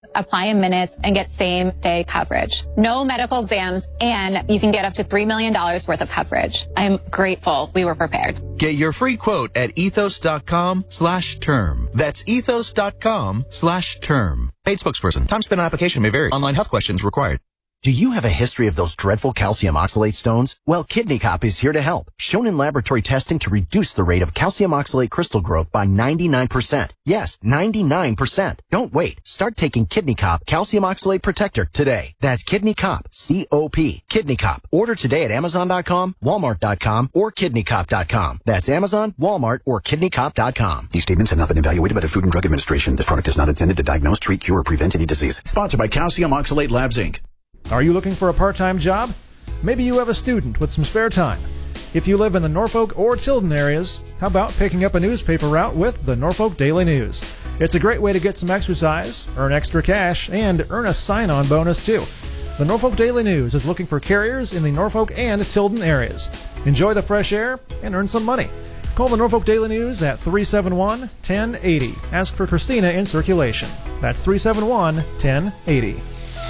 apply in minutes, and get same-day coverage. No medical exams, and you can get up to $3 million worth of coverage. I'm grateful we were prepared. Get your free quote at ethos.com/term. That's ethos.com/term. Paid spokesperson. Time spent on application may vary. Online health questions required. Do you have a history of those dreadful calcium oxalate stones? Well, Kidney Cop is here to help. Shown in laboratory testing to reduce the rate of calcium oxalate crystal growth by 99%. Yes, 99%. Don't wait. Start taking Kidney Cop Calcium Oxalate Protector today. That's Kidney Cop, C-O-P. Kidney Cop. Order today at Amazon.com, Walmart.com, or KidneyCop.com. That's Amazon, Walmart, or KidneyCop.com. These statements have not been evaluated by the Food and Drug Administration. This product is not intended to diagnose, treat, cure, or prevent any disease. Sponsored by Calcium Oxalate Labs, Inc. Are you looking for a part-time job? Maybe you have a student with some spare time. If you live in the Norfolk or Tilden areas, how about picking up a newspaper route with the Norfolk Daily News? It's a great way to get some exercise, earn extra cash, and earn a sign-on bonus too. The Norfolk Daily News is looking for carriers in the Norfolk and Tilden areas. Enjoy the fresh air and earn some money. Call the Norfolk Daily News at 371-1080. Ask for Christina in circulation. That's 371-1080.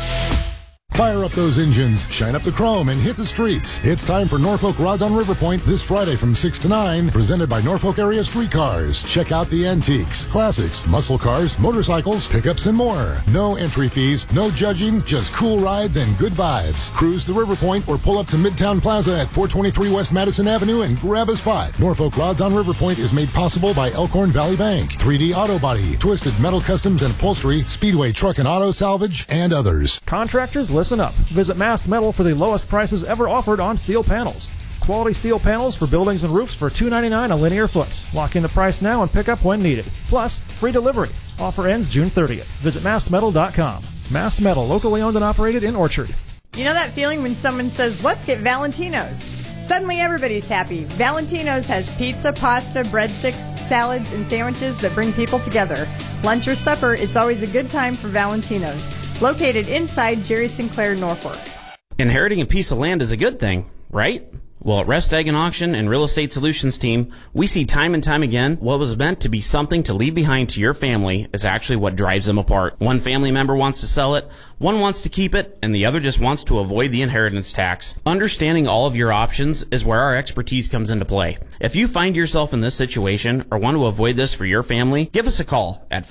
Fire up those engines, shine up the chrome, and hit the streets. It's time for Norfolk Rods on River Point this Friday from 6 to 9, presented by Norfolk Area Streetcars. Check out the antiques, classics, muscle cars, motorcycles, pickups, and more. No entry fees, no judging, just cool rides and good vibes. Cruise the River Point or pull up to Midtown Plaza at 423 West Madison Avenue and grab a spot. Norfolk Rods on River Point is made possible by Elkhorn Valley Bank, 3D Auto Body, Twisted Metal Customs and Upholstery, Speedway Truck and Auto Salvage, and others. Contractors, listen up. Visit Mast Metal for the lowest prices ever offered on steel panels. Quality steel panels for buildings and roofs for $2.99 a linear foot. Lock in the price now and pick up when needed. Plus, free delivery. Offer ends June 30th. Visit mastmetal.com. Mast Metal, locally owned and operated in Orchard. You know that feeling when someone says, let's get Valentino's? Suddenly everybody's happy. Valentino's has pizza, pasta, breadsticks, salads, and sandwiches that bring people together. Lunch or supper, it's always a good time for Valentino's. Located inside Jerry Sinclair, Norfolk. Inheriting a piece of land is a good thing, right? Well, at Rest Egg and Auction and Real Estate Solutions team, we see time and time again what was meant to be something to leave behind to your family is actually what drives them apart. One family member wants to sell it, one wants to keep it, and the other just wants to avoid the inheritance tax. Understanding all of your options is where our expertise comes into play. If you find yourself in this situation or want to avoid this for your family, give us a call at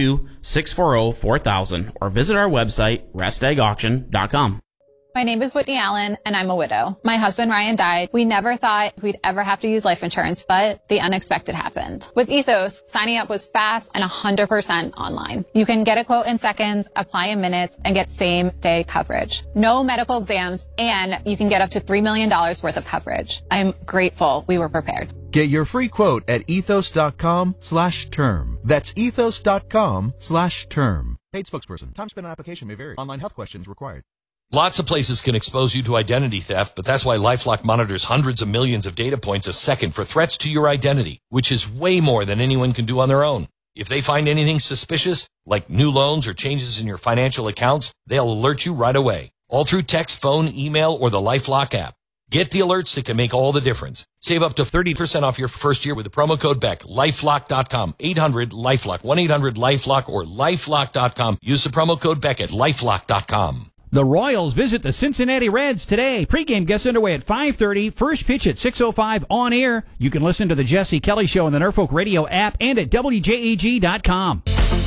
402-640-4000 or visit our website, restegauction.com. My name is Whitney Allen, and I'm a widow. My husband, Ryan, died. We never thought we'd ever have to use life insurance, but the unexpected happened. With Ethos, signing up was fast and 100% online. You can get a quote in seconds, apply in minutes, and get same-day coverage. No medical exams, and you can get up to $3 million worth of coverage. I'm grateful we were prepared. Get your free quote at ethos.com/term. That's ethos.com/term. Paid spokesperson. Time spent on application may vary. Online health questions required. Lots of places can expose you to identity theft, but that's why LifeLock monitors hundreds of millions of data points a second for threats to your identity, which is way more than anyone can do on their own. If they find anything suspicious, like new loans or changes in your financial accounts, they'll alert you right away, all through text, phone, email, or the LifeLock app. Get the alerts that can make all the difference. Save up to 30% off your first year with the promo code BECK. LifeLock.com. 800-LifeLock. 1-800-LifeLock or LifeLock.com. Use the promo code BECK at LifeLock.com. The Royals visit the Cincinnati Reds today. Pregame gets underway at 5:30. First pitch at 6:05 on air. You can listen to the Jesse Kelly Show on the Norfolk Radio app and at WJAG.com.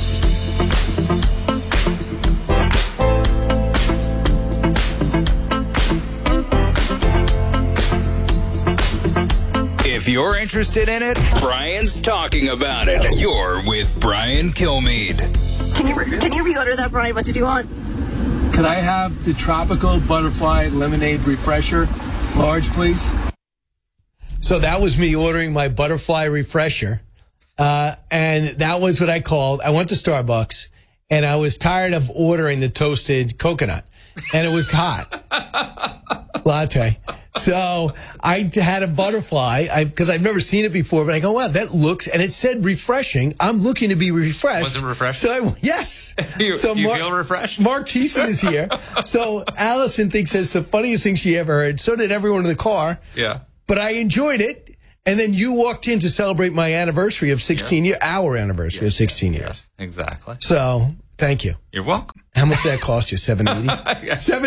If you're interested in it, Brian's talking about it. You're with Brian Kilmeade. Can you reorder that, Brian? What did you want? Could I have the Tropical Butterfly Lemonade Refresher, large, please? So that was me ordering my Butterfly Refresher, and that was what I called. I went to Starbucks, and I was tired of ordering the toasted coconut, and it was hot latte. So I had a butterfly because I've never seen it before, but I go, wow, that looks, and it said refreshing. I'm looking to be refreshed. Was it refreshing? So yes. you feel refreshed? Mark Thiessen is here. So Allison thinks it's the funniest thing she ever heard. So did everyone in the car. Yeah. But I enjoyed it. And then you walked in to celebrate my anniversary of 16 years, our anniversary of 16 years. Yes, exactly. So Thank you. You're welcome. How much did that cost you? $7.80?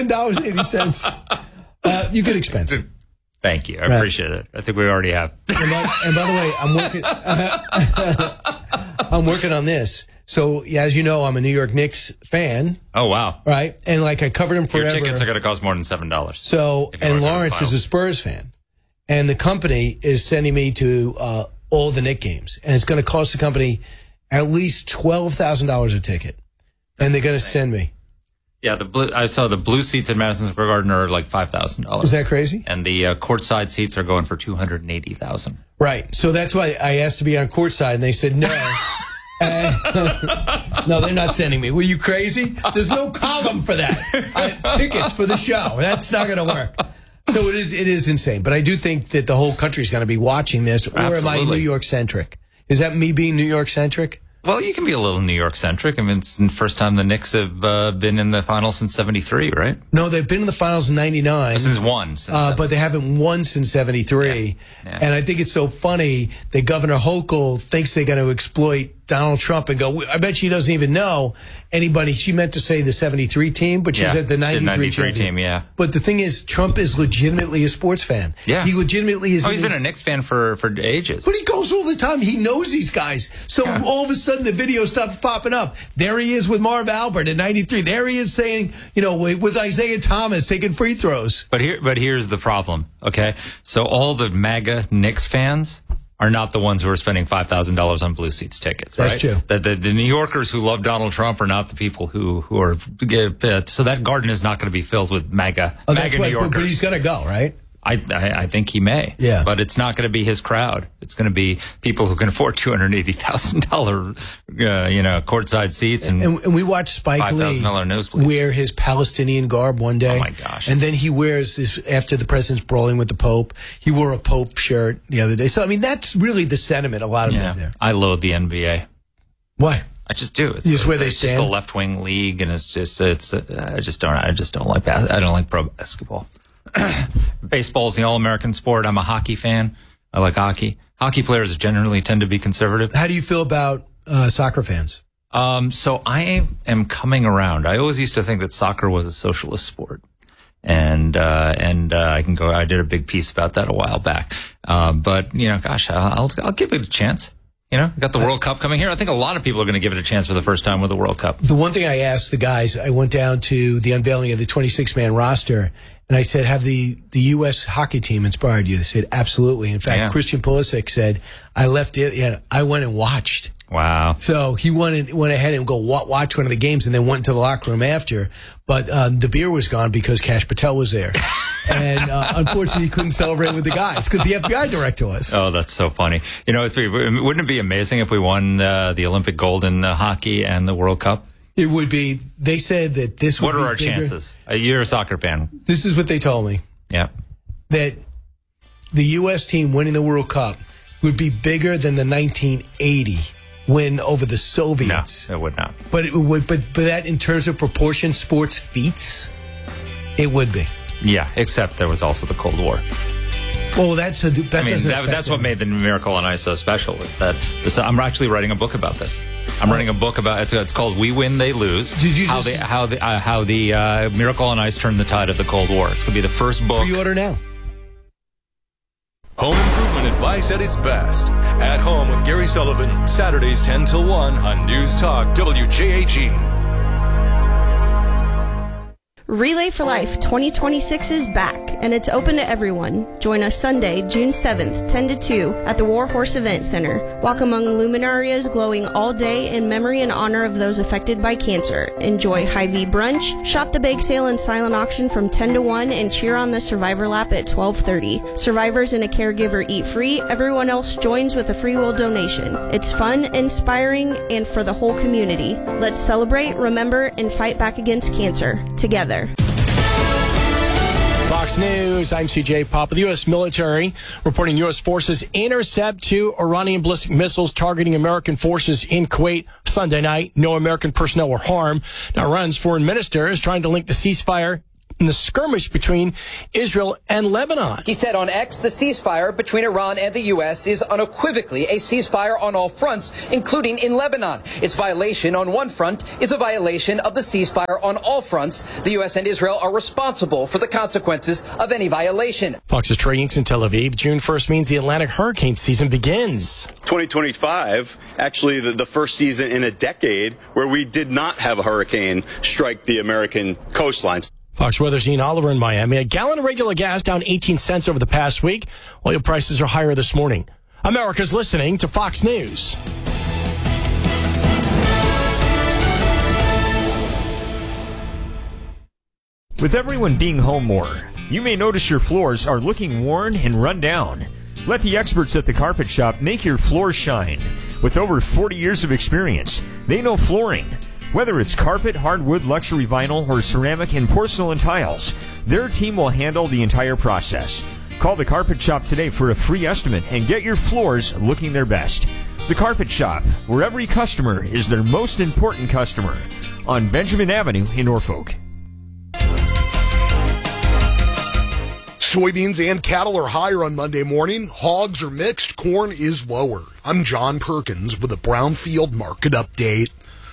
$7.80. You could expense it. Thank you. I appreciate it. I think we already have. And by the way, I'm working on this. So, as you know, I'm a New York Knicks fan. Oh, wow. Right? And I covered them forever. Your tickets are going to cost more than $7. So, and Lawrence is a Spurs fan. And the company is sending me to all the Knicks games. And it's going to cost the company at least $12,000 a ticket. And they're going to send me. Yeah, I saw the blue seats at Madison Square Garden are like $5,000. Is that crazy? And the courtside seats are going for $280,000. Right. So that's why I asked to be on courtside, and they said no. No, they're not sending me. Were you crazy? There's no column for that. Tickets for the show. That's not going to work. So it is insane. But I do think that the whole country is going to be watching this. Or Absolutely. am I New York centric? Is that me being New York centric? Well, you can be a little New York centric. I mean, it's the first time the Knicks have been in the finals since '73, right? No, they've been in the finals in '99. Since one. But they haven't won since '73. Yeah. And I think it's so funny that Governor Hochul thinks they're going to exploit Donald Trump and go, I bet she doesn't even know anybody. She meant to say the 73 team, but she said the 93 team, yeah. But the thing is, Trump is legitimately a sports fan. Yeah. He legitimately is. Oh, he's been a Knicks fan for ages. But he goes all the time. He knows these guys. So all of a sudden the video stops popping up. There he is with Marv Albert at 93. There he is saying, with Isaiah Thomas taking free throws. But here's the problem, okay? So all the MAGA Knicks fans are not the ones who are spending $5,000 on blue seats tickets, right? That's true. The New Yorkers who love Donald Trump are not the people who are, so that garden is not going to be filled with MAGA New Yorkers. But he's going to go, right? I think he may. Yeah. But it's not going to be his crowd. It's going to be people who can afford $280,000, courtside seats and we watched Spike Lee wear his Palestinian garb one day. Oh my gosh. And then he wears this after the president's brawling with the Pope. He wore a Pope shirt the other day. So, I mean, that's really the sentiment a lot of them there. I loathe the NBA. Why? I just do. It's just where they it's stand. just a left-wing league, and I just don't like pro basketball. Baseball is the all-American sport. I'm a hockey fan. I like hockey. Hockey players generally tend to be conservative. How do you feel about soccer fans? So I am coming around. I always used to think that soccer was a socialist sport. And I can go, I did a big piece about that a while back. But gosh, I'll give it a chance. Got the World Cup coming here. I think a lot of people are going to give it a chance for the first time with the World Cup. The one thing I asked the guys, I went down to the unveiling of the 26-man roster, and I said, have the U.S. hockey team inspired you? They said, absolutely. In fact, Christian Pulisic said, I left it, I went and watched. Wow. So he went ahead and go watch one of the games and then went into the locker room after. But the beer was gone because Kash Patel was there. And unfortunately, he couldn't celebrate with the guys because the FBI director was. Oh, that's so funny. Wouldn't it be amazing if we won the Olympic gold in hockey and the World Cup? It would be. They said that this would be What are our bigger. chances? You're a soccer fan. This is what they told me. Yeah. That the U.S. team winning the World Cup would be bigger than the 1980 win over the Soviets. No, it would not. But it would. But that, in terms of proportion, sports feats, it would be. Yeah, except there was also the Cold War. Well, that's what made the Miracle on Ice so special. Is that I'm actually writing a book about this. I'm writing a book about it's called "We Win, They Lose." How the Miracle on Ice turned the tide of the Cold War. It's going to be the first book. Pre-order now. Home improvement advice at its best. At Home with Gary Sullivan, Saturdays 10 till 1 on News Talk WJAG. Relay for Life 2026 is back, and it's open to everyone. Join us Sunday, June 7th, 10 to 2 at the War Horse Event Center. Walk among luminarias glowing all day in memory and honor of those affected by cancer. Enjoy Hy-Vee brunch, shop the bake sale and silent auction from 10 to 1, and cheer on the Survivor Lap at 12:30. Survivors and a caregiver eat free. Everyone else joins with a free will donation. It's fun, inspiring, and for the whole community. Let's celebrate, remember, and fight back against cancer together. Fox News, I'm CJ Papa. The U.S. military reporting U.S. forces intercept 2 Iranian ballistic missiles targeting American forces in Kuwait Sunday night. No American personnel were harmed. Now, Iran's foreign minister is trying to link the ceasefire in the skirmish between Israel and Lebanon. He said on X, the ceasefire between Iran and the U.S. is unequivocally a ceasefire on all fronts, including in Lebanon. Its violation on one front is a violation of the ceasefire on all fronts. The U.S. and Israel are responsible for the consequences of any violation. Fox's Trey Inks in Tel Aviv. June 1st means the Atlantic hurricane season begins. 2025, actually the first season in a decade where we did not have a hurricane strike the American coastlines. Fox Weather's Ian Oliver in Miami. A gallon of regular gas down 18 cents over the past week. Oil prices are higher this morning. America's listening to Fox News. With everyone being home more, you may notice your floors are looking worn and run down. Let the experts at the Carpet Shop make your floors shine. With over 40 years of experience, they know flooring. Whether it's carpet, hardwood, luxury vinyl, or ceramic and porcelain tiles, their team will handle the entire process. Call the Carpet Shop today for a free estimate and get your floors looking their best. The Carpet Shop, where every customer is their most important customer. On Benjamin Avenue in Norfolk. Soybeans and cattle are higher on Monday morning. Hogs are mixed. Corn is lower. I'm John Perkins with a Brownfield market update.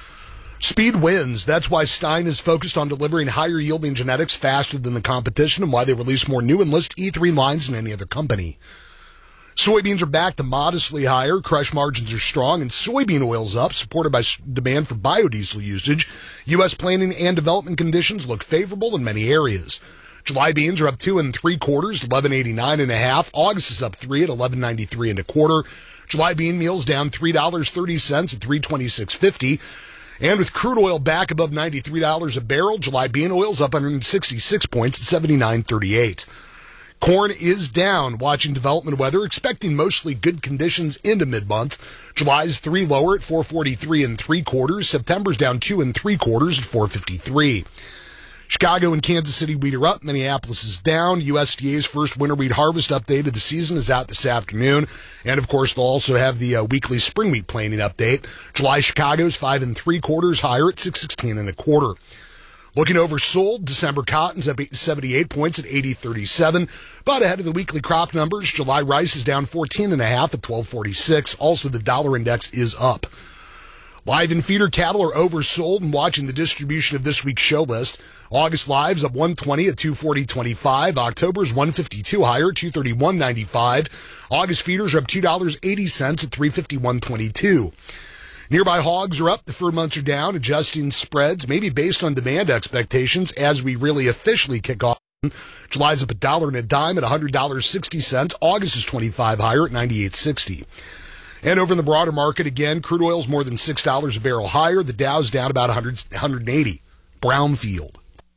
Speed wins. That's why Stein is focused on delivering higher yielding genetics faster than the competition and why they release more new Enlist E3 lines than any other company. Soybeans are back to modestly higher. Crush margins are strong and soybean oil's up, supported by demand for biodiesel usage. U.S. planting and development conditions look favorable in many areas. July beans are up 2 3/4 to 11.89.5. August is up 3 at 11.93 1/4. July bean meal's down $3.30 at 326.50. And with crude oil back above $93 a barrel, July bean oil's up 166 points at 79.38. Corn is down, watching development weather, expecting mostly good conditions into mid-month. July's 3 lower at 443 3/4. September's down 2 3/4 at 453. Chicago and Kansas City wheat are up. Minneapolis is down. USDA's first winter wheat harvest update of the season is out this afternoon. And, of course, they'll also have the weekly spring wheat planting update. July Chicago's 5 3/4 higher at 616 1/4. Looking oversold, December cotton's up 78 points at 80.37. But ahead of the weekly crop numbers, July rice is down 14.5 at 12.46. Also, the dollar index is up. Live and feeder cattle are oversold, and watching the distribution of this week's show list. August live's up 120 at 240.25. October's 152 higher, 231.95. August feeders are up $2.80 at 351.22. Nearby hogs are up. The fur months are down, adjusting spreads, maybe based on demand expectations as we really officially kick off. July's up $1 and a dime at $100.60. August is 25 higher at 98.60. And over in the broader market, again, crude oil's more than $6 a barrel higher. The Dow's down about 180. Brownfield.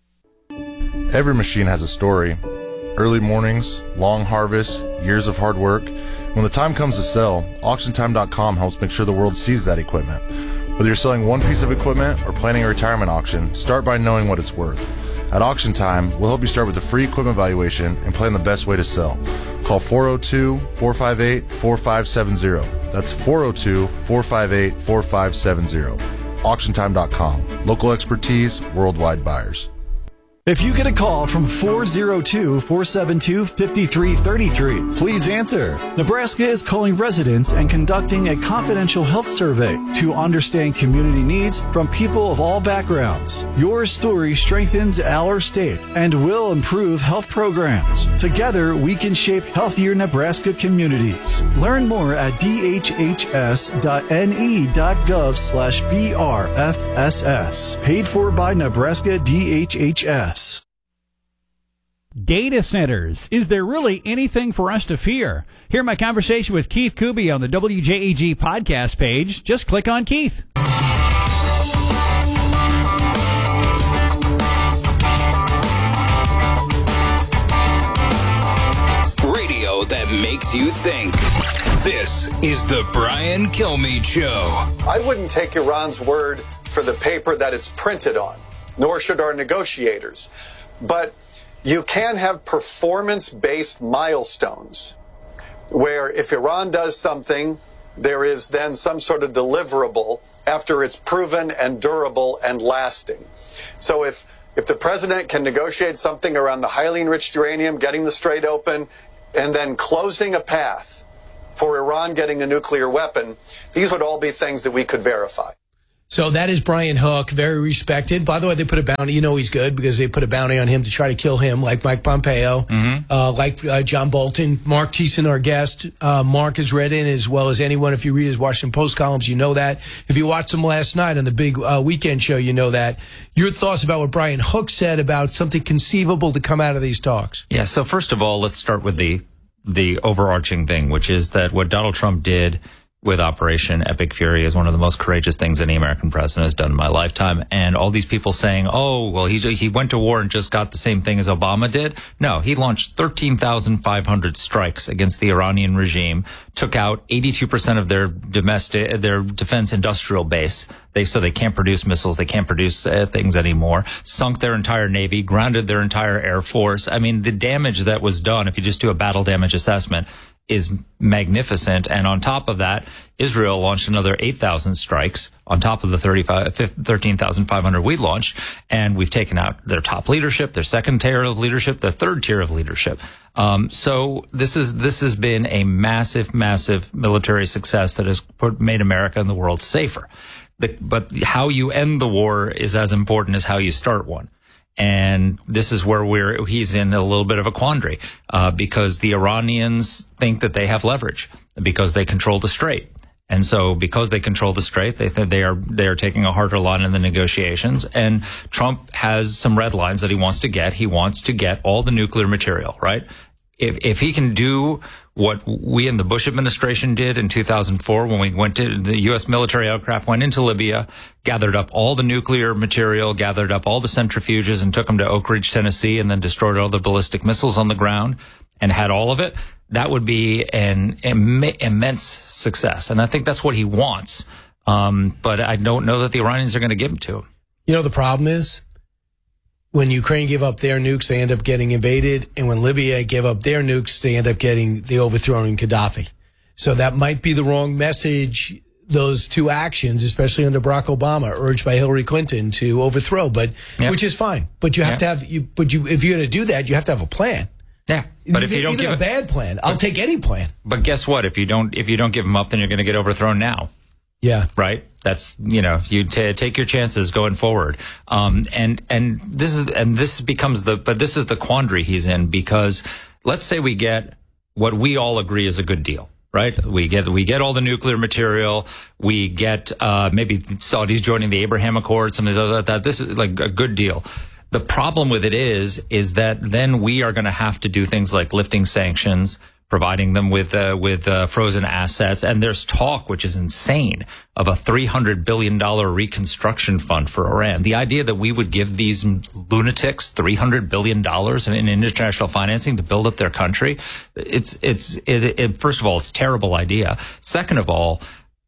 Every machine has a story. Early mornings, long harvests, years of hard work. When the time comes to sell, AuctionTime.com helps make sure the world sees that equipment. Whether you're selling one piece of equipment or planning a retirement auction, start by knowing what it's worth. At Auction Time, we'll help you start with a free equipment valuation and plan the best way to sell. Call 402-458-4570. That's 402-458-4570. AuctionTime.com. Local expertise, worldwide buyers. If you get a call from 402-472-5333, please answer. Nebraska is calling residents and conducting a confidential health survey to understand community needs from people of all backgrounds. Your story strengthens our state and will improve health programs. Together, we can shape healthier Nebraska communities. Learn more at dhhs.ne.gov/BRFSS. Paid for by Nebraska DHHS. Data centers. Is there really anything for us to fear? Hear my conversation with Keith Kuby on the WJAG podcast page. Just click on Keith. Radio that makes you think. This is the Brian Kilmeade Show. I wouldn't take Iran's word for the paper that it's printed on, nor should our negotiators. But you can have performance-based milestones where if Iran does something, there is then some sort of deliverable after it's proven and durable and lasting. So if If the president can negotiate something around the highly enriched uranium, getting the Strait open, and then closing a path for Iran getting a nuclear weapon, these would all be things that we could verify. So that is Brian Hook, very respected. By the way, they put a bounty. You know he's good because they put a bounty on him to try to kill him, like Mike Pompeo, like John Bolton. Mark Thiessen, our guest. Mark has read in as well as anyone. If you read his Washington Post columns, you know that. If you watched him last night on the big weekend show, you know that. Your thoughts about what Brian Hook said about something conceivable to come out of these talks? Yeah, so first of all, let's start with the overarching thing, which is that what Donald Trump did with Operation Epic Fury is one of the most courageous things any American president has done in my lifetime. And all these people saying, oh, well, he went to war and just got the same thing as Obama did. No, he launched 13,500 strikes against the Iranian regime, took out 82% of their defense industrial base. So they can't produce missiles. They can't produce things anymore. Sunk their entire Navy, grounded their entire Air Force. I mean, the damage that was done, if you just do a battle damage assessment, is magnificent. And on top of that, Israel launched another 8,000 strikes on top of the 13,500 we launched. And we've taken out their top leadership, their second tier of leadership, their third tier of leadership. So this has been a massive, massive military success that has made America and the world safer. But how you end the war is as important as how you start one. And this is where he's in a little bit of a quandary, because the Iranians think that they have leverage because they control the Strait. And so because they control the Strait, they think they are taking a harder line in the negotiations. And Trump has some red lines that he wants to get. He wants to get all the nuclear material, right? If he can do what we in the Bush administration did in 2004 when we went to the U.S. military aircraft, went into Libya, gathered up all the nuclear material, gathered up all the centrifuges and took them to Oak Ridge, Tennessee, and then destroyed all the ballistic missiles on the ground and had all of it, that would be an immense success. And I think that's what he wants. But I don't know that the Iranians are going to give him to him. You know, the problem is, when Ukraine give up their nukes, they end up getting invaded. And when Libya give up their nukes, they end up getting the overthrowing Gaddafi. So that might be the wrong message, those two actions, especially under Barack Obama, urged by Hillary Clinton to overthrow, which is fine. But you have to have, if you're going to do that, you have to have a plan. Yeah. But if you don't give a bad plan, I'll take any plan. But guess what? If you don't give them up, then you're going to get overthrown now. Yeah. Right. That's, you take your chances going forward. This is the quandary he's in, because let's say we get what we all agree is a good deal, right? We get all the nuclear material. We get, maybe Saudis joining the Abraham Accords, something like that. This is like a good deal. The problem with it is that then we are going to have to do things like lifting sanctions, providing them with frozen assets. And there's talk, which is insane, of a $300 billion reconstruction fund for Iran. The idea that we would give these lunatics $300 billion in international financing to build up their country, first of all, it's a terrible idea. Second of all,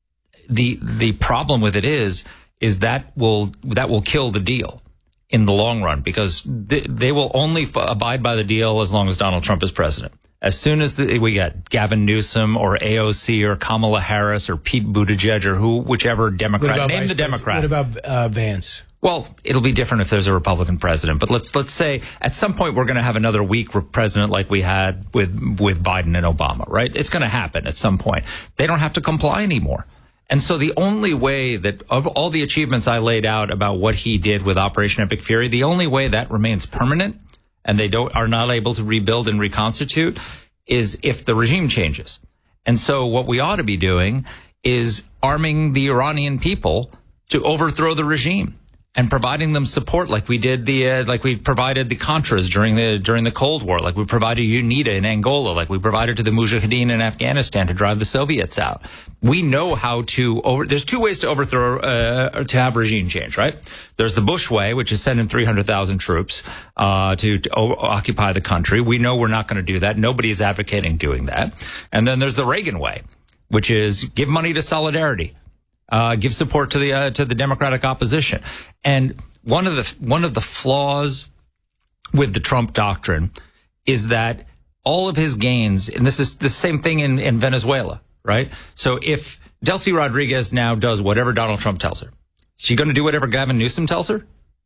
the problem with it is that will kill the deal in the long run, because they will only abide by the deal as long as Donald Trump is president. As soon as we got Gavin Newsom or AOC or Kamala Harris or Pete Buttigieg or whichever Democrat, name the Democrat. What about Vance? Well, it'll be different if there's a Republican president. But let's say at some point we're going to have another weak president like we had with Biden and Obama, right? It's going to happen at some point. They don't have to comply anymore. And so the only way that, of all the achievements I laid out about what he did with Operation Epic Fury, the only way that remains permanent and they are not able to rebuild and reconstitute is if the regime changes. And so what we ought to be doing is arming the Iranian people to overthrow the regime and providing them support like we did like we provided the Contras during the Cold War, like we provided UNITA in Angola, like we provided to the Mujahideen in Afghanistan to drive the Soviets out. We know how to there's two ways to overthrow, to have regime change, right? There's the Bush way, which is sending 300,000 troops, to occupy the country. We know we're not going to do that. Nobody is advocating doing that. And then there's the Reagan way, which is give money to Solidarity. Give support to the Democratic opposition. And one of the flaws with the Trump doctrine is that all of his gains, and this is the same thing in Venezuela, right? So if Delcy Rodriguez now does whatever Donald Trump tells her, is she going to do whatever Gavin Newsom tells her?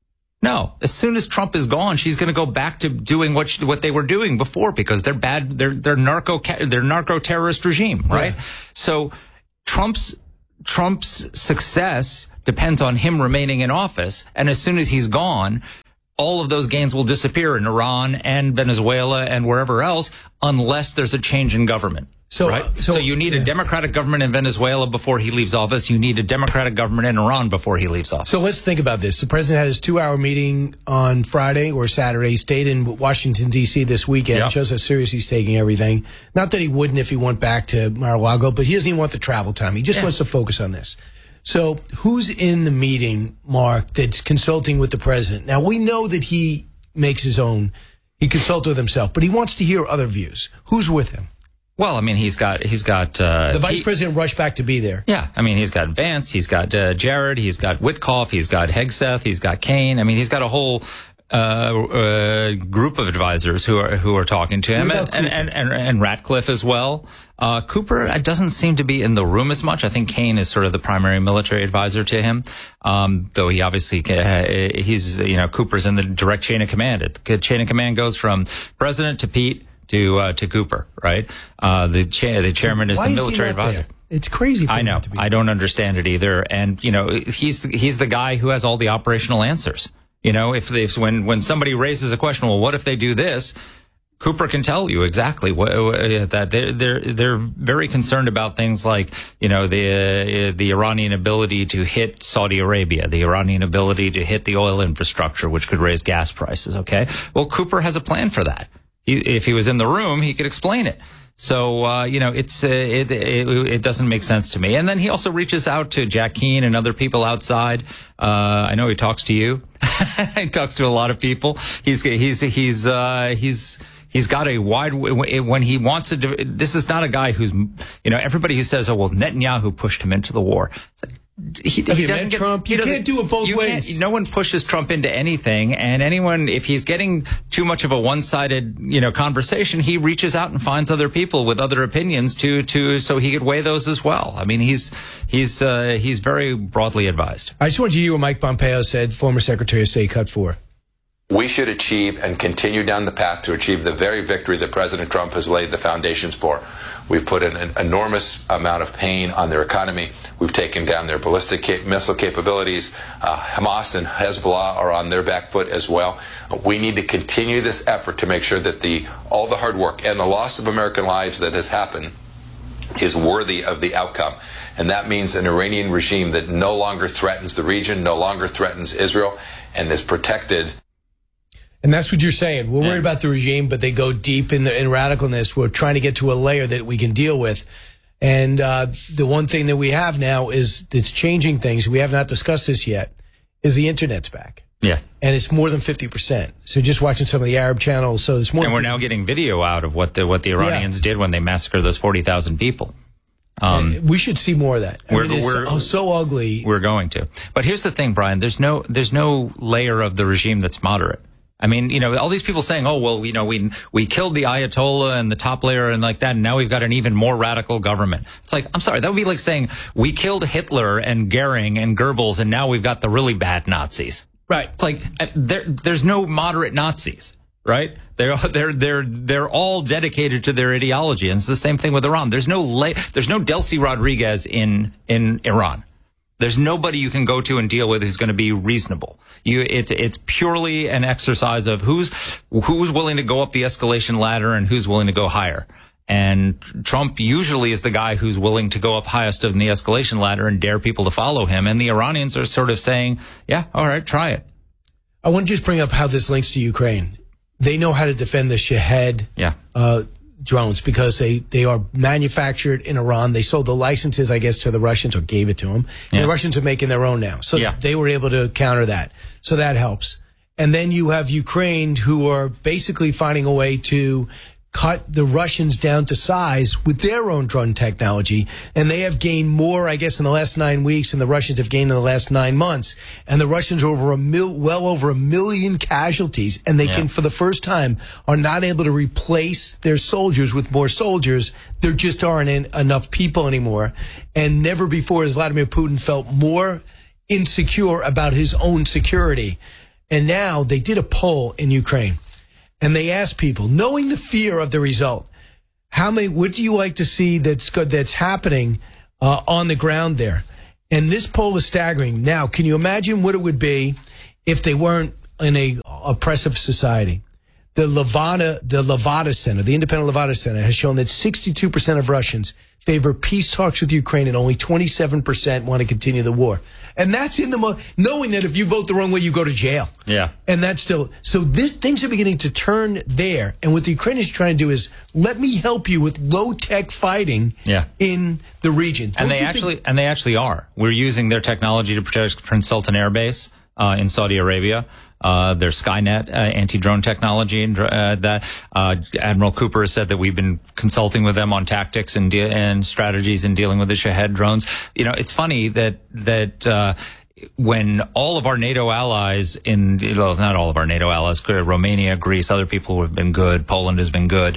No, as soon as Trump is gone, she's going to go back to doing what they were doing before, because they're bad. They're narco terrorist regime, right? Yeah. So Trump's success depends on him remaining in office, and as soon as he's gone, all of those gains will disappear in Iran and Venezuela and wherever else, unless there's a change in government. So, right? So you need a Democratic government in Venezuela before he leaves office. You need a Democratic government in Iran before he leaves office. So let's think about this. The president had his 2-hour meeting on Friday or Saturday. He stayed in Washington, D.C. this weekend. Yep. It shows how serious he's taking everything. Not that he wouldn't if he went back to Mar-a-Lago, but he doesn't even want the travel time. He just wants to focus on this. So who's in the meeting, Mark, that's consulting with the president? Now, we know that he makes his own, he consults with himself, but he wants to hear other views. Who's with him? Well, I mean, he's got the vice president rushed back to be there. Yeah. I mean, he's got Vance, he's got Jared, he's got Witkoff, he's got Hegseth, he's got Kane. I mean, he's got a whole group of advisors who are talking to him, and Ratcliffe as well. Cooper doesn't seem to be in the room as much. I think Kane is sort of the primary military advisor to him, though he obviously Cooper's in the direct chain of command. The chain of command goes from president to Pete to Cooper, right? The chairman is the military advisor. There? It's crazy. I know. I don't understand it either. And he's the guy who has all the operational answers. When somebody raises a question, well, what if they do this? Cooper can tell you exactly that they're very concerned about things like, the Iranian ability to hit Saudi Arabia, the Iranian ability to hit the oil infrastructure, which could raise gas prices. Okay. Well, Cooper has a plan for that. If he was in the room, he could explain it. So, it doesn't make sense to me. And then he also reaches out to Jack Keane and other people outside. I know he talks to you. He talks to a lot of people. He's got a wide, when he wants to do, this is not a guy who's, everybody who says, oh, well, Netanyahu pushed him into the war. It's like, he doesn't get, Trump. You can't do it both ways. No one pushes Trump into anything, and anyone, if he's getting too much of a one-sided, conversation, he reaches out and finds other people with other opinions so he could weigh those as well. I mean, he's very broadly advised. I just want you to hear what Mike Pompeo said, former Secretary of State, cut 4. We should achieve and continue down the path to achieve the very victory that President Trump has laid the foundations for. We've put an enormous amount of pain on their economy. We've taken down their ballistic missile capabilities. Hamas and Hezbollah are on their back foot as well. We need to continue this effort to make sure that all the hard work and the loss of American lives that has happened is worthy of the outcome. And that means an Iranian regime that no longer threatens the region, no longer threatens Israel, and is protected. And that's what you're saying. We're worried about the regime, but they go deep in radicalness. We're trying to get to a layer that we can deal with. And the one thing that we have now that's changing things, we have not discussed this yet, is the internet's back. Yeah. And it's more than 50%. So just watching some of the Arab channels, so it's more. And we're now getting video out of what the Iranians did when they massacred those 40,000 people. We should see more of that. It's so ugly. We're going to. But here's the thing, Brian. There's no layer of the regime that's moderate. I mean, all these people saying, oh, well, we killed the Ayatollah and the top layer and like that, and now we've got an even more radical government. It's like, I'm sorry, that would be like saying we killed Hitler and Goering and Goebbels, and now we've got the really bad Nazis. Right. It's like, there's no moderate Nazis, right? They're all dedicated to their ideology, and it's the same thing with Iran. There's no Delcy Rodriguez in Iran. There's nobody you can go to and deal with who's going to be reasonable. It's purely an exercise of who's willing to go up the escalation ladder and who's willing to go higher. And Trump usually is the guy who's willing to go up highest in the escalation ladder and dare people to follow him. And the Iranians are sort of saying, yeah, all right, try it. I want to just bring up how this links to Ukraine. They know how to defend the Shahed drones because they are manufactured in Iran. They sold the licenses, I guess, to the Russians or gave it to them. And the Russians are making their own now. So they were able to counter that. So that helps. And then you have Ukraine who are basically finding a way to cut the Russians down to size with their own drone technology. And they have gained more, I guess, in the last 9 weeks than the Russians have gained in the last 9 months. And the Russians are well over 1 million casualties. And they can, for the first time, are not able to replace their soldiers with more soldiers. There just aren't enough people anymore. And never before has Vladimir Putin felt more insecure about his own security. And now they did a poll in Ukraine, and they asked people, knowing the fear of the result, what do you like to see that's happening on the ground there? And this poll was staggering. Now, can you imagine what it would be if they weren't in a oppressive society? The Levada Center, the Independent Levada Center, has shown that 62% of Russians favor peace talks with Ukraine and only 27% want to continue the war. And that's knowing that if you vote the wrong way, you go to jail. Yeah. And that's still, so things are beginning to turn there. And what the Ukrainians are trying to do is, let me help you with low-tech fighting in the region. And they actually are. We're using their technology to protect Prince Sultan Air Base in Saudi Arabia. Their Skynet anti-drone technology, and that Admiral Cooper has said that we've been consulting with them on tactics and strategies in dealing with the Shahed drones. You know, it's funny that when all of our NATO allies not all of our NATO allies, Romania, Greece, other people have been good, Poland has been good,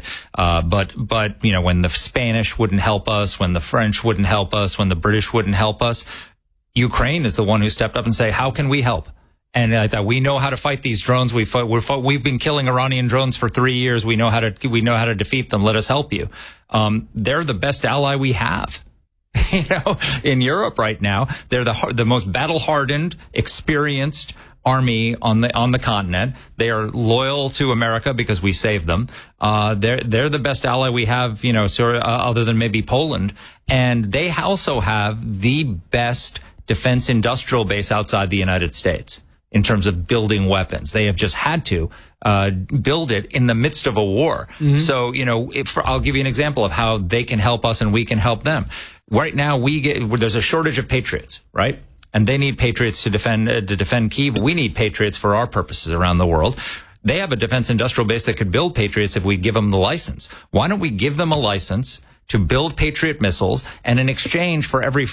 but you know, when the Spanish wouldn't help us, when the French wouldn't help us, when the British wouldn't help us, Ukraine is the one who stepped up and say, how can we help? And that we know how to fight these drones. We've been killing Iranian drones for 3 years. We know how to defeat them. Let us help you. They're the best ally we have. You know, in Europe right now, they're the most battle-hardened, experienced army on the continent. They are loyal to America because we saved them. They're the best ally we have, you know, other than maybe Poland. And they also have the best defense industrial base outside the United States in terms of building weapons. They have just had to build it in the midst of a war. Mm-hmm. So, you know, I'll give you an example of how they can help us and we can help them. Right now, there's a shortage of Patriots, right? And they need Patriots to defend Kyiv. We need Patriots for our purposes around the world. They have a defense industrial base that could build Patriots if we give them the license. Why don't we give them a license to build Patriot missiles, and in exchange for every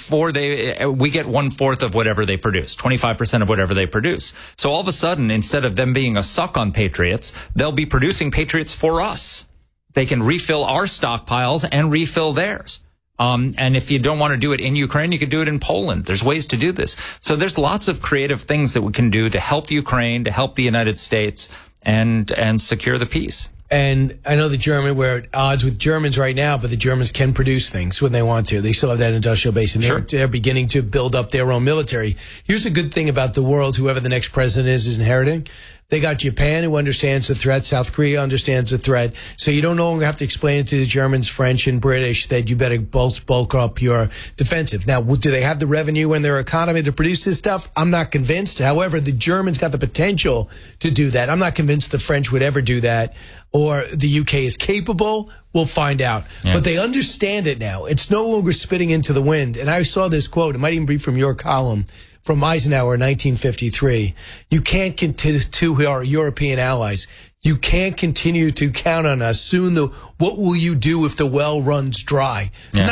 we get 1/4 of whatever they produce, 25% of whatever they produce. So all of a sudden, instead of them being a suck on Patriots, they'll be producing Patriots for us. They can refill our stockpiles and refill theirs. And if you don't want to do it in Ukraine, you could do it in Poland. There's ways to do this. So there's lots of creative things that we can do to help Ukraine, to help the United States, and secure the peace. And I know we're at odds with Germans right now, but the Germans can produce things when they want to. They still have that industrial base, and they're beginning to build up their own military. Here's a good thing about the world, whoever the next president is inheriting. They got Japan, who understands the threat. South Korea understands the threat. So you don't no longer have to explain it to the Germans, French, and British that you better bulk up your defensive. Now, do they have the revenue in their economy to produce this stuff? I'm not convinced. However, the Germans got the potential to do that. I'm not convinced the French would ever do that, or the UK is capable. We'll find out. Yeah. But they understand it now. It's no longer spitting into the wind. And I saw this quote. It might even be from your column, from Eisenhower in 1953. You can't continue to our European allies. You can't continue to count on us. Soon, what will you do if the well runs dry? Yeah.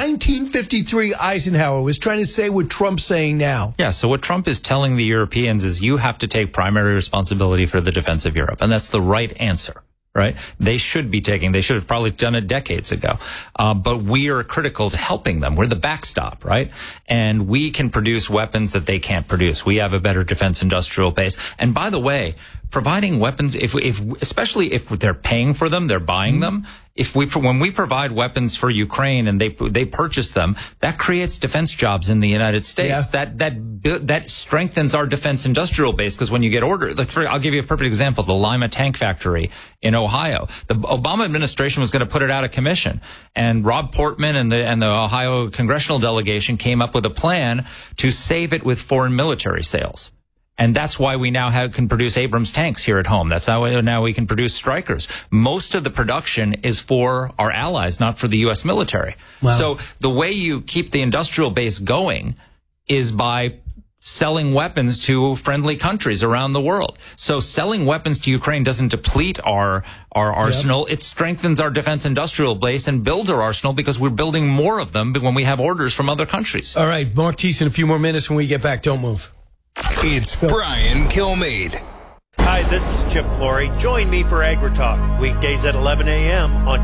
1953, Eisenhower was trying to say what Trump's saying now. Yeah, so what Trump is telling the Europeans is you have to take primary responsibility for the defense of Europe. And that's the right answer. Right? They should have probably done it decades ago. But we are critical to helping them. We're the backstop, right? And we can produce weapons that they can't produce. We have a better defense industrial base. And by the way, providing weapons, especially if they're paying for them, they're buying them. When we provide weapons for Ukraine and they purchase them, that creates defense jobs in the United States. Yeah. That strengthens our defense industrial base, because when you get ordered, I'll give you a perfect example: the Lima tank factory in Ohio. The Obama administration was going to put it out of commission, and Rob Portman and the Ohio congressional delegation came up with a plan to save it with foreign military sales. And that's why we now can produce Abrams tanks here at home. That's how now we can produce Strykers. Most of the production is for our allies, not for the U.S. military. Wow. So the way you keep the industrial base going is by selling weapons to friendly countries around the world. So selling weapons to Ukraine doesn't deplete our arsenal. Yep. It strengthens our defense industrial base and builds our arsenal, because we're building more of them when we have orders from other countries. All right, Mark Thiessen, a few more minutes when we get back. Don't move. It's Brian Kilmeade. Hi, this is Chip Flory. Join me for AgriTalk, weekdays at 11 a.m. on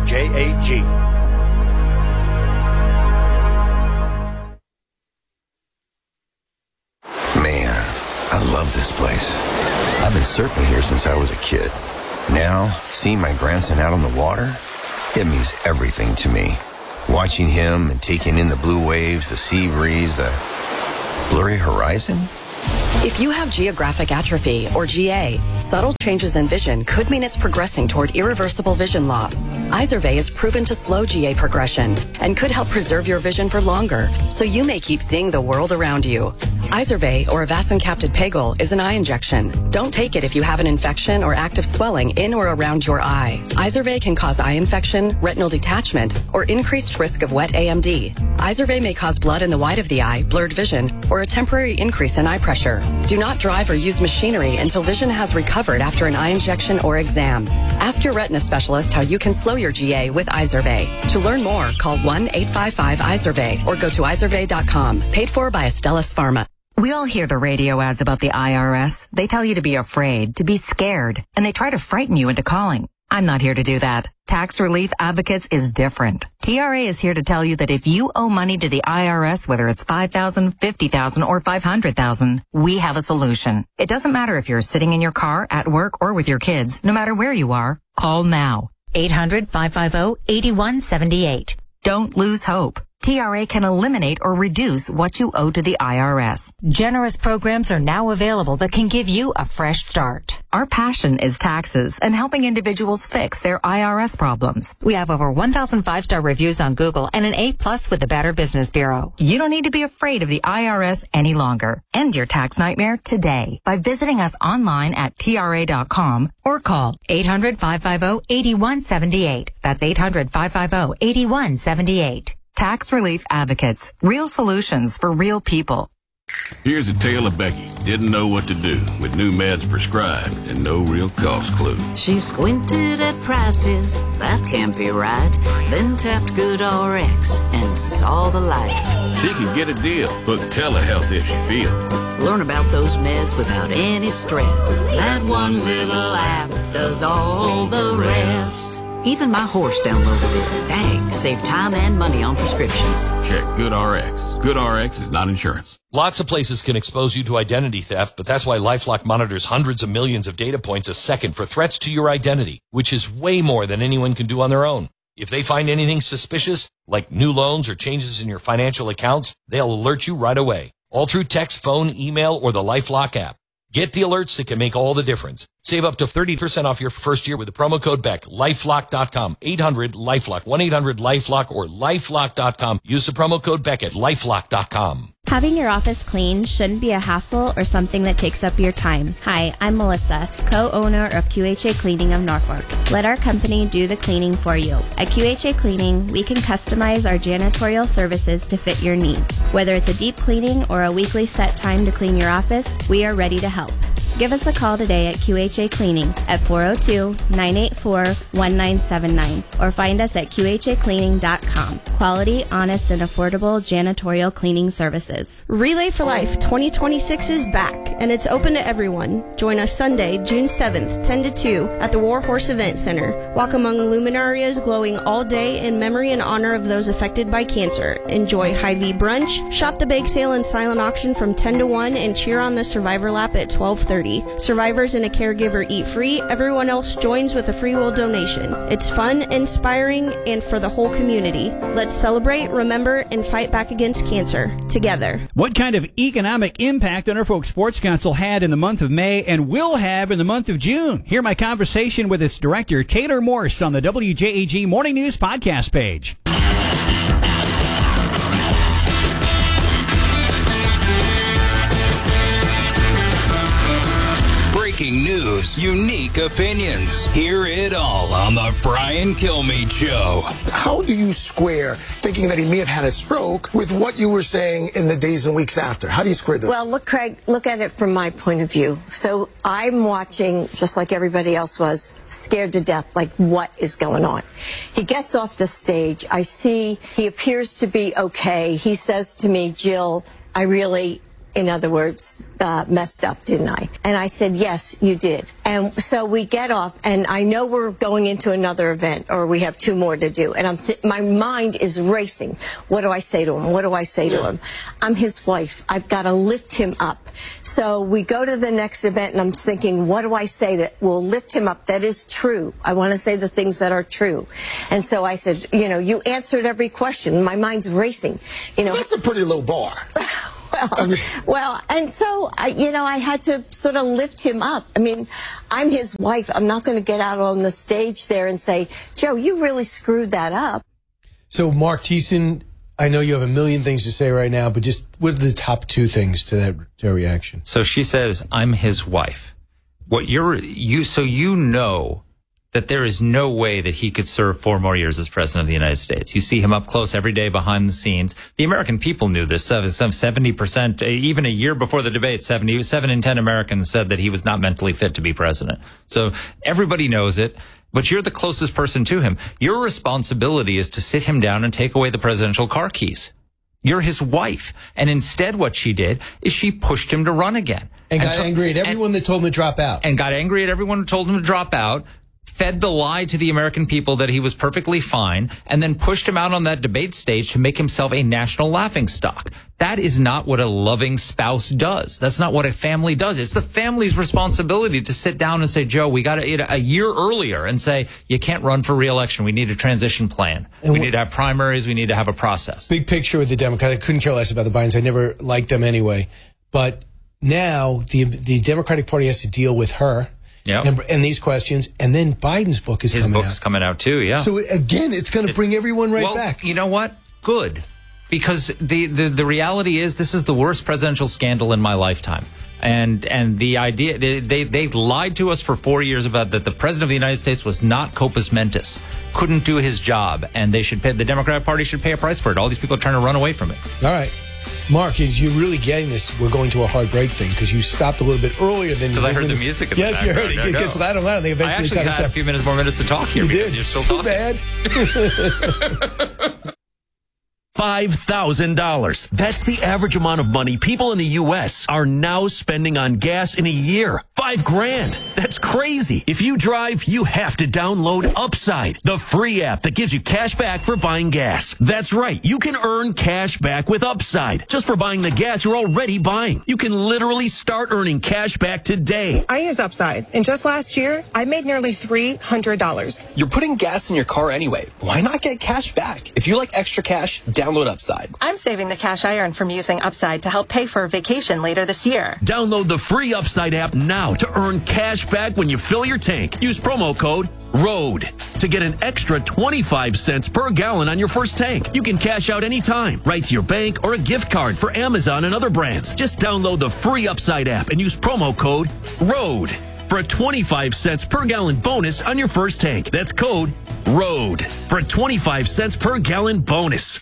WJAG. Man, I love this place. I've been surfing here since I was a kid. Now, seeing my grandson out on the water, it means everything to me. Watching him and taking in the blue waves, the sea breeze, the blurry horizon. If you have geographic atrophy, or GA, subtle changes in vision could mean it's progressing toward irreversible vision loss. Izervay is proven to slow GA progression and could help preserve your vision for longer, so you may keep seeing the world around you. Izervay, or avacincaptad pegol, is an eye injection. Don't take it if you have an infection or active swelling in or around your eye. Izervay can cause eye infection, retinal detachment, or increased risk of wet AMD. Izervay may cause blood in the white of the eye, blurred vision, or a temporary increase in eye pressure. Do not drive or use machinery until vision has recovered after an eye injection or exam. Ask your retina specialist how you can slow your GA with Izervay. To learn more, call 1-855-IZERVAY or go to izervay.com. Paid for by Astellas Pharma. We all hear the radio ads about the IRS. They tell you to be afraid, to be scared, and they try to frighten you into calling. I'm not here to do that. Tax Relief Advocates is different. TRA is here to tell you that if you owe money to the IRS, whether it's $5,000, $50,000, or $500,000, we have a solution. It doesn't matter if you're sitting in your car, at work, or with your kids. No matter where you are, call now. 800-550-8178. Don't lose hope. TRA can eliminate or reduce what you owe to the IRS. Generous programs are now available that can give you a fresh start. Our passion is taxes and helping individuals fix their IRS problems. We have over 1,000 5-star reviews on Google and an A+ with the Better Business Bureau. You don't need to be afraid of the IRS any longer. End your tax nightmare today by visiting us online at TRA.com or call 800-550-8178. That's 800-550-8178. Tax Relief Advocates. Real solutions for real people. Here's a tale of Becky. Didn't know what to do with new meds prescribed and no real cost clue. She squinted at prices, that can't be right. Then tapped GoodRx and saw the light. She could get a deal. Book telehealth if she feel. Learn about those meds without any stress. That one little app does all the rest. Even my horse downloaded it. Dang, save time and money on prescriptions. Check GoodRx. GoodRx is not insurance. Lots of places can expose you to identity theft, but that's why LifeLock monitors hundreds of millions of data points a second for threats to your identity, which is way more than anyone can do on their own. If they find anything suspicious, like new loans or changes in your financial accounts, they'll alert you right away, all through text, phone, email, or the LifeLock app. Get the alerts that can make all the difference. Save up to 30% off your first year with the promo code BECK. LifeLock.com. 800-LifeLock. 1-800-LifeLock or LifeLock.com. Use the promo code BECK at LifeLock.com. Having your office clean shouldn't be a hassle or something that takes up your time. Hi, I'm Melissa, co-owner of QHA Cleaning of Norfolk. Let our company do the cleaning for you. At QHA Cleaning, we can customize our janitorial services to fit your needs. Whether it's a deep cleaning or a weekly set time to clean your office, we are ready to help. Give us a call today at QHA Cleaning at 402-984-1979 or find us at QHAcleaning.com. Quality, honest, and affordable janitorial cleaning services. Relay for Life 2026 is back, and it's open to everyone. Join us Sunday, June 7th, 10 to 2 at the War Horse Event Center. Walk among luminarias glowing all day in memory and honor of those affected by cancer. Enjoy Hy-Vee brunch, shop the bake sale and silent auction from 10 to 1, and cheer on the Survivor Lap at 12:30. Survivors and a caregiver eat free. Everyone else joins with a free will donation. It's fun, inspiring, and for the whole community. Let's celebrate, remember, and fight back against cancer together. What kind of economic impact the Norfolk Sports Council had in the month of May and will have in the month of June? Hear my conversation with its director, Taylor Morse, on the WJAG Morning News podcast page. Breaking news, unique opinions. Hear it all on the Brian Kilmeade Show. How do you square thinking that he may have had a stroke with what you were saying in the days and weeks after? How do you square that? Well, look, Craig, look at it from my point of view. So I'm watching, just like everybody else was, scared to death, like what is going on? He gets off the stage. I see he appears to be okay. He says to me, Jill, I really in other words, messed up, didn't I? And I said, yes, you did. And so we get off, and I know we're going into another event, or we have 2 more to do. And my mind is racing. What do I say to him? What do I say to him? I'm his wife. I've got to lift him up. So we go to the next event, and I'm thinking, what do I say that will lift him up? That is true. I want to say the things that are true. And so I said, you know, you answered every question. My mind's racing. You know, that's a pretty low bar. Well, and so, I had to sort of lift him up. I mean, I'm his wife. I'm not going to get out on the stage there and say, Joe, you really screwed that up. So, Mark Thiessen, I know you have a million things to say right now, but just what are the top 2 things to that reaction? So she says, I'm his wife. So you know that there is no way that he could serve 4 more years as president of the United States. You see him up close every day behind the scenes. The American people knew this. Some 70%, even a year before the debate, 7 in 10 Americans said that he was not mentally fit to be president. So everybody knows it, but you're the closest person to him. Your responsibility is to sit him down and take away the presidential car keys. You're his wife. And instead what she did is she pushed him to run again. And got angry at everyone that told him to drop out. And got angry at everyone who told him to drop out. Fed the lie to the American people that he was perfectly fine, and then pushed him out on that debate stage to make himself a national laughingstock. That is not what a loving spouse does. That's not what a family does. It's the family's responsibility to sit down and say, Joe, we got to, a year earlier, and say, you can't run for re-election. We need a transition plan. We need to have primaries. We need to have a process. Big picture with the Democrats. I couldn't care less about the Bidens. I never liked them anyway. But now the Democratic Party has to deal with her. Yep. And these questions, and then Biden's book is coming out. His book's coming out too, yeah. So again, it's going to bring everyone back. You know what? Good. Because the reality is this is the worst presidential scandal in my lifetime. And the idea, they lied to us for 4 years about that the president of the United States was not corpus mentis, couldn't do his job, and the Democratic Party should pay a price for it. All these people are trying to run away from it. All right. Mark, is you really getting this? We're going to a hard break thing because you stopped a little bit earlier than because I heard the music. In the yes, you heard it. It gets louder and louder. They eventually I actually had a few more minutes to talk here. You because did. You're still Too talking. bad. $5,000. That's the average amount of money people in the U.S. are now spending on gas in a year. $5,000. That's crazy. If you drive, you have to download Upside, the free app that gives you cash back for buying gas. That's right. You can earn cash back with Upside just for buying the gas you're already buying. You can literally start earning cash back today. I use Upside, and just last year, I made nearly $300. You're putting gas in your car anyway. Why not get cash back? If you like extra cash, download Upside. I'm saving the cash I earn from using Upside to help pay for a vacation later this year. Download the free Upside app now to earn cash back when you fill your tank. Use promo code ROAD to get an extra 25 cents per gallon on your first tank. You can cash out anytime, right to your bank or a gift card for Amazon and other brands. Just download the free Upside app and use promo code ROAD for a 25 cents per gallon bonus on your first tank. That's code ROAD for a 25 cents per gallon bonus.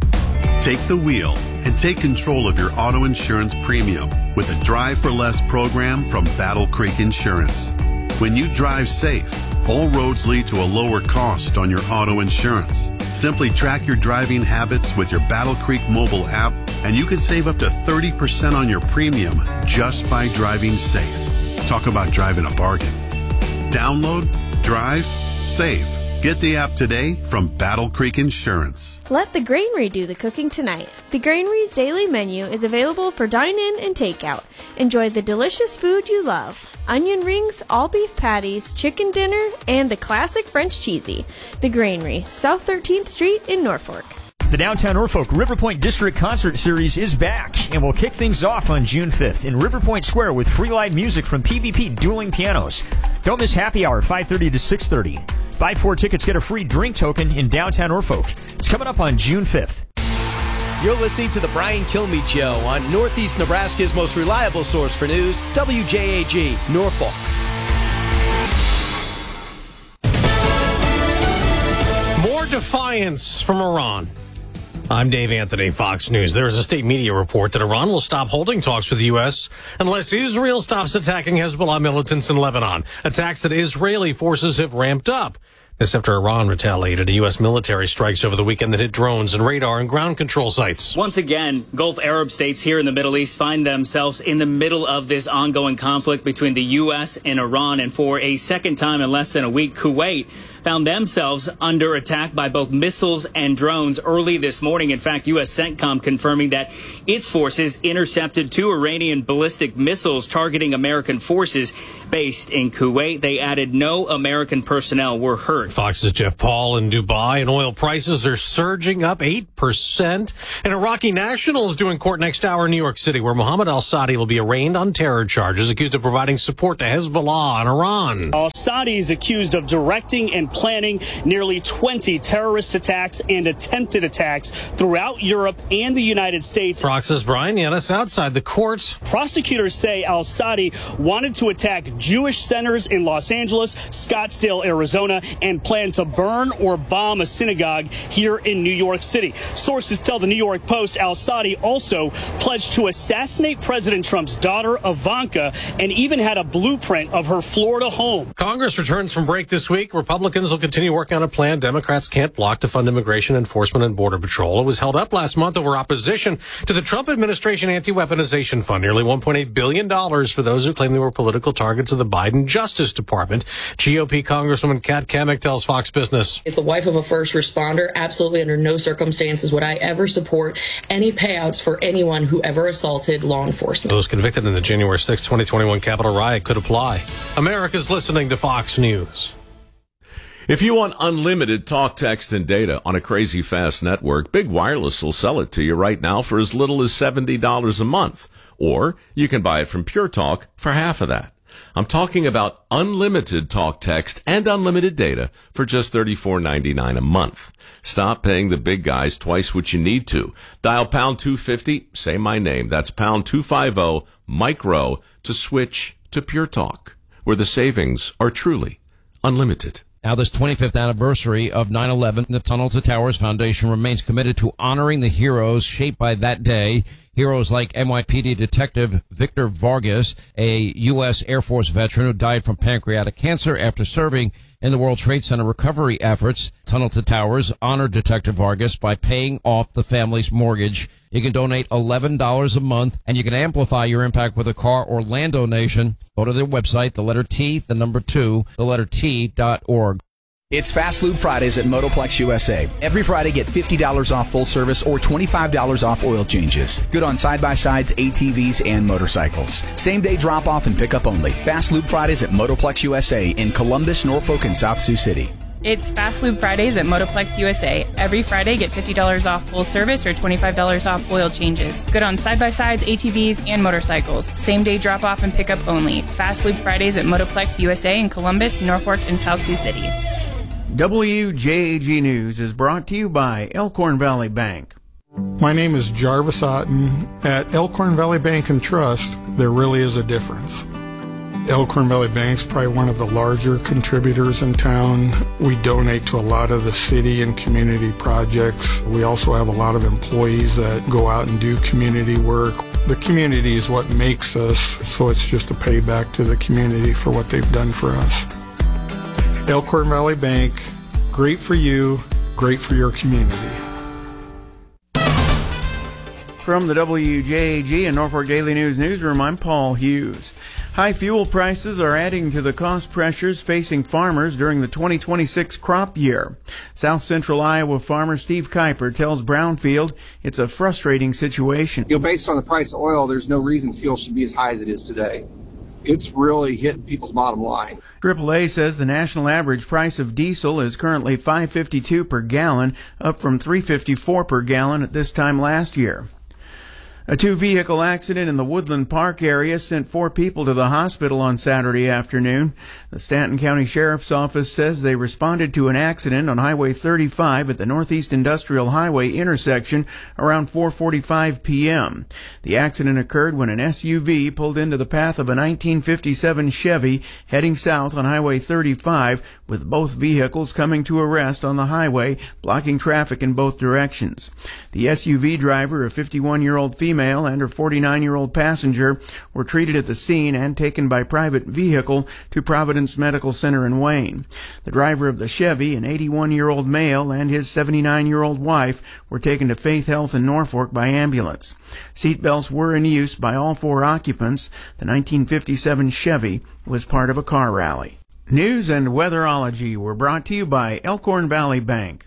Take the wheel and take control of your auto insurance premium with a Drive for Less program from Battle Creek Insurance. When you drive safe, all roads lead to a lower cost on your auto insurance. Simply track your driving habits with your Battle Creek mobile app, and you can save up to 30% on your premium just by driving safe. Talk about driving a bargain. Download, drive, save. Get the app today from Battle Creek Insurance. Let the Granary do the cooking tonight. The Granary's daily menu is available for dine-in and takeout. Enjoy the delicious food you love. Onion rings, all beef patties, chicken dinner, and the classic French cheesy. The Granary, South 13th Street in Norfolk. The Downtown Norfolk River Point District Concert Series is back and will kick things off on June 5th in River Point Square with free live music from PvP Dueling Pianos. Don't miss happy hour, 5:30 to 6:30. Buy 4 tickets, get a free drink token in downtown Norfolk. It's coming up on June 5th. You're listening to the Brian Kilmeade Show on Northeast Nebraska's most reliable source for news, WJAG, Norfolk. More defiance from Iran. I'm Dave Anthony, Fox News. There is a state media report that Iran will stop holding talks with the U.S. unless Israel stops attacking Hezbollah militants in Lebanon, attacks that Israeli forces have ramped up. This after Iran retaliated to U.S. military strikes over the weekend that hit drones and radar and ground control sites. Once again, Gulf Arab states here in the Middle East find themselves in the middle of this ongoing conflict between the U.S. and Iran. And for a second time in less than a week, Kuwait found themselves under attack by both missiles and drones early this morning. In fact, U.S. CENTCOM confirming that its forces intercepted 2 Iranian ballistic missiles targeting American forces based in Kuwait. They added no American personnel were hurt. Fox's Jeff Paul in Dubai, and oil prices are surging up 8%. An Iraqi national is due in court next hour in New York City, where Mohammed al-Sadi will be arraigned on terror charges, accused of providing support to Hezbollah and Iran. Al-Sadi is accused of directing and planning nearly 20 terrorist attacks and attempted attacks throughout Europe and the United States. Fox's Brian Yanis outside the courts. Prosecutors say al-Sadi wanted to attack Jewish centers in Los Angeles, Scottsdale, Arizona, and planned to burn or bomb a synagogue here in New York City. Sources tell the New York Post al-Sadi also pledged to assassinate President Trump's daughter, Ivanka, and even had a blueprint of her Florida home. Congress returns from break this week. Republicans will continue working on a plan Democrats can't block to fund immigration enforcement and border patrol. It was held up last month over opposition to the Trump administration anti-weaponization fund, nearly $1.8 billion for those who claim they were political targets of the Biden Justice Department. GOP Congresswoman Kat Cammack tells Fox Business. As the wife of a first responder, absolutely under no circumstances would I ever support any payouts for anyone who ever assaulted law enforcement. Those convicted in the January 6, 2021 Capitol riot could apply. America's listening to Fox News. If you want unlimited talk, text, and data on a crazy fast network, Big Wireless will sell it to you right now for as little as $70 a month. Or you can buy it from Pure Talk for half of that. I'm talking about unlimited talk, text, and unlimited data for just $34.99 a month. Stop paying the big guys twice what you need to. Dial pound 250, say my name. That's pound 250 micro to switch to Pure Talk, where the savings are truly unlimited. Now, this 25th anniversary of 9/11, the Tunnel to Towers Foundation remains committed to honoring the heroes shaped by that day. Heroes like NYPD Detective Victor Vargas, a U.S. Air Force veteran who died from pancreatic cancer after serving in the World Trade Center recovery efforts. Tunnel to Towers honored Detective Vargas by paying off the family's mortgage. You can donate $11 a month, and you can amplify your impact with a car or land donation. Go to their website, the letter T, the number 2, the letter T.org. It's Fast Lube Fridays at Motoplex USA. Every Friday, get $50 off full service or $25 off oil changes. Good on side-by-sides, ATVs, and motorcycles. Same-day drop-off and pickup only. Fast Lube Fridays at Motoplex USA in Columbus, Norfolk, and South Sioux City. It's Fast Lube Fridays at Motoplex USA. Every Friday, get $50 off full service or $25 off oil changes. Good on side-by-sides, ATVs, and motorcycles. Same-day drop-off and pickup only. Fast Lube Fridays at Motoplex USA in Columbus, Norfolk, and South Sioux City. WJAG News is brought to you by Elkhorn Valley Bank. My name is Jarvis Otten. At Elkhorn Valley Bank and Trust, there really is a difference. Elkhorn Valley Bank's probably one of the larger contributors in town. We donate to a lot of the city and community projects. We also have a lot of employees that go out and do community work. The community is what makes us, so it's just a payback to the community for what they've done for us. Elkhorn Valley Bank, great for you, great for your community. From the WJAG and Norfolk Daily News newsroom, I'm Paul Hughes. High fuel prices are adding to the cost pressures facing farmers during the 2026 crop year. South Central Iowa farmer Steve Kuiper tells Brownfield it's a frustrating situation. Based on the price of oil, there's no reason fuel should be as high as it is today. It's really hitting people's bottom line. AAA says the national average price of diesel is currently $5.52 per gallon, up from $3.54 per gallon at this time last year. A two-vehicle accident in the Woodland Park area sent 4 people to the hospital on Saturday afternoon. The Stanton County Sheriff's Office says they responded to an accident on Highway 35 at the Northeast Industrial Highway intersection around 4:45 p.m. The accident occurred when an SUV pulled into the path of a 1957 Chevy heading south on Highway 35, with both vehicles coming to a rest on the highway, blocking traffic in both directions. The SUV driver, a 51-year-old female, female and her 49-year-old passenger were treated at the scene and taken by private vehicle to Providence Medical Center in Wayne. The driver of the Chevy, an 81-year-old male, and his 79-year-old wife were taken to Faith Health in Norfolk by ambulance. Seatbelts were in use by all 4 occupants. The 1957 Chevy was part of a car rally. News and weatherology were brought to you by Elkhorn Valley Bank.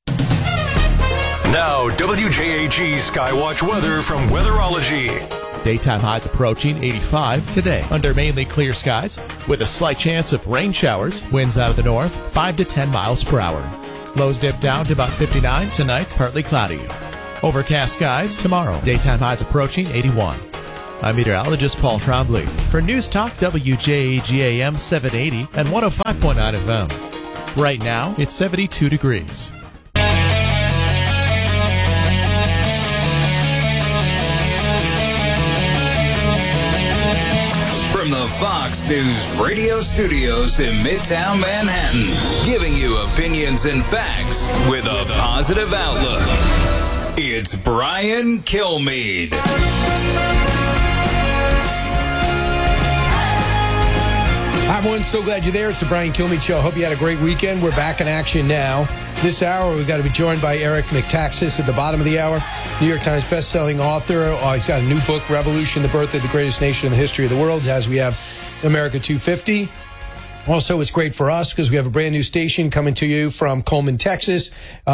Now, WJAG Skywatch weather from Weatherology. Daytime highs approaching 85 today under mainly clear skies with a slight chance of rain showers. Winds out of the north 5 to 10 miles per hour. Lows dip down to about 59 tonight, partly cloudy. Overcast skies tomorrow. Daytime highs approaching 81. I'm meteorologist Paul Trombley for News Talk WJAG AM 780 and 105.9 FM. Right now, it's 72 degrees. From the Fox News radio studios in Midtown Manhattan, giving you opinions and facts with a positive outlook. It's Brian Kilmeade. Hi, everyone. So glad you're there. It's the Brian Kilmeade Show. Hope you had a great weekend. We're back in action now. This hour, we've got to be joined by Eric McTaxis at the bottom of the hour. New York Times bestselling author. He's got a new book, Revolution, the Birth of the Greatest Nation in the History of the World, as we have America 250. Also, it's great for us because we have a brand new station coming to you from Coleman, Texas,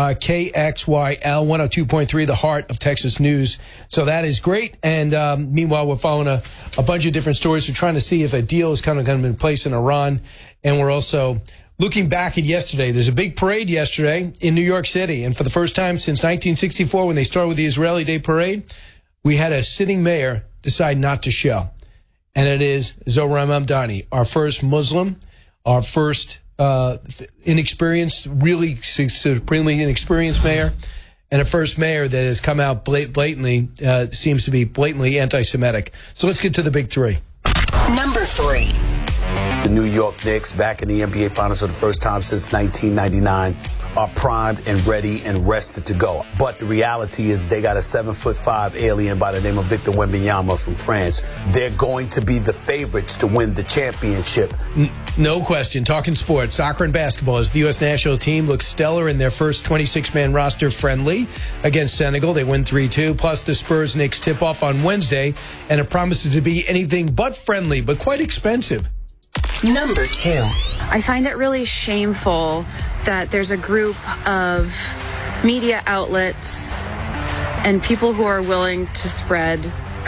KXYL 102.3, the heart of Texas news. So that is great. And meanwhile, we're following a bunch of different stories. We're trying to see if a deal is kind of going to be in place in Iran. And we're also looking back at yesterday. There's a big parade yesterday in New York City. And for the first time since 1964, when they started with the Israeli Day Parade, we had a sitting mayor decide not to show. And it is Zohran Mamdani, our first Muslim, our first inexperienced, really supremely inexperienced mayor, and a first mayor that has come out blatantly, seems to be blatantly anti-Semitic. So let's get to the big three. Number 3. The New York Knicks, back in the NBA Finals for the first time since 1999, are primed and ready and rested to go. But the reality is they got a 7'5" alien by the name of Victor Wembanyama from France. They're going to be the favorites to win the championship. No question. Talking sports, soccer and basketball, as the U.S. national team looks stellar in their first 26-man roster friendly against Senegal. They win 3-2. Plus the Spurs-Knicks tip-off on Wednesday, and it promises to be anything but friendly, but quite expensive. Number 2. I find it really shameful that there's a group of media outlets and people who are willing to spread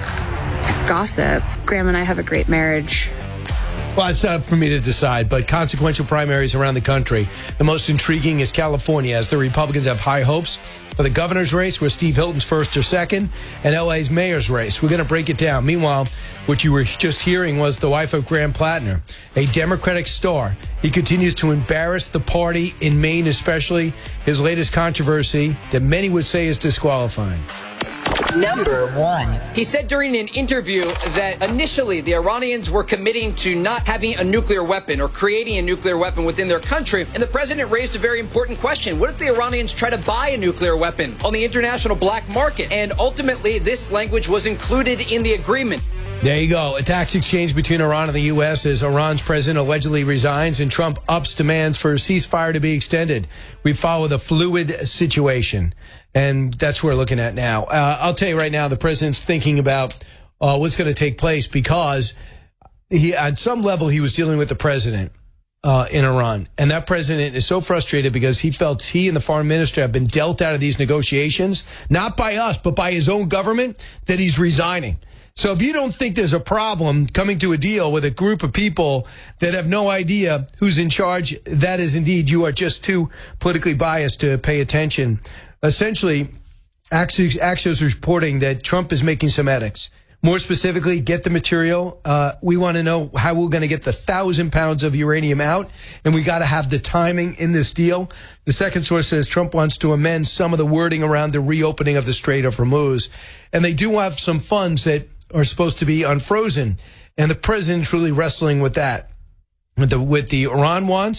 gossip. Graham and I have a great marriage. Well, it's not up for me to decide, but consequential primaries around the country. The most intriguing is California, as the Republicans have high hopes for the governor's race, where Steve Hilton's first or second, and LA's mayor's race. We're going to break it down. Meanwhile, what you were just hearing was the wife of Graham Plattner, a Democratic star. He continues to embarrass the party in Maine, especially his latest controversy that many would say is disqualifying. Number 1. He said during an interview that initially the Iranians were committing to not having a nuclear weapon or creating a nuclear weapon within their country. And the president raised a very important question. What if the Iranians try to buy a nuclear weapon on the international black market? And ultimately, this language was included in the agreement. There you go. A tax exchange between Iran and the U.S. as Iran's president allegedly resigns and Trump ups demands for a ceasefire to be extended. We follow the fluid situation, and that's what we're looking at now. I'll tell you right now, the president's thinking about what's going to take place because on some level, he was dealing with the president in Iran. And that president is so frustrated because he felt he and the foreign minister have been dealt out of these negotiations, not by us, but by his own government, that he's resigning. So if you don't think there's a problem coming to a deal with a group of people that have no idea who's in charge, that is indeed, you are just too politically biased to pay attention. Essentially, Axios is reporting that Trump is making some edicts. More specifically, get the material. We want to know how we're going to get the 1,000 pounds of uranium out, and we got to have the timing in this deal. The second source says Trump wants to amend some of the wording around the reopening of the Strait of Hormuz. And they do have some funds that are supposed to be unfrozen, and the president's really wrestling with that. With the Iran wants